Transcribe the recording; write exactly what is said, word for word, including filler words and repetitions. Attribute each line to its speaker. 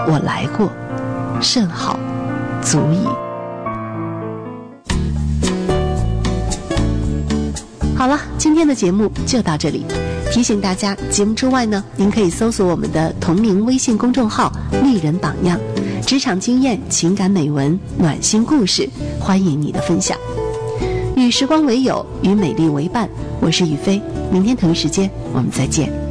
Speaker 1: 我来过，甚好，足矣。好了，今天的节目就到这里。提醒大家，节目之外呢，您可以搜索我们的同名微信公众号“丽人榜样”，职场经验、情感美文、暖心故事，欢迎你的分享。与时光为友，与美丽为伴，我是雨飞，明天同一时间我们再见。